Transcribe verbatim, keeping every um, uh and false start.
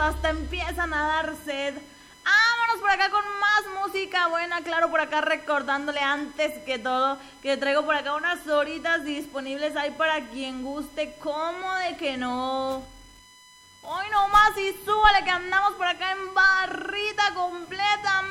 hasta empiezan a dar sed. Vámonos por acá con más música buena, claro, por acá recordándole antes que todo que traigo por acá unas horitas disponibles ahí para quien guste, ¿cómo de que no? Hoy nomás y súbale que andamos por acá en barrita completa.